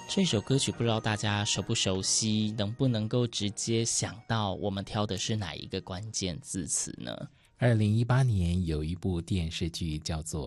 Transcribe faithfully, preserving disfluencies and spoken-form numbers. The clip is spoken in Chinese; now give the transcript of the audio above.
这首歌曲不知道大家熟不熟悉，能不能够直接想到我们挑的是哪一个关键字词呢？ 二零一八年有一部电视剧叫做